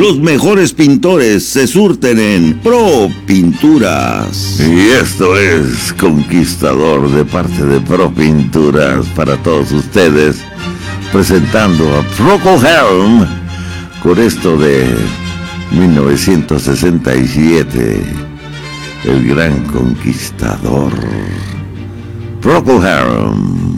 Los mejores pintores se surten en Pro Pinturas. Y esto es Conquistador de parte de Pro Pinturas para todos ustedes, presentando a Procol Harum con esto de 1967, El Gran Conquistador. Procol Harum.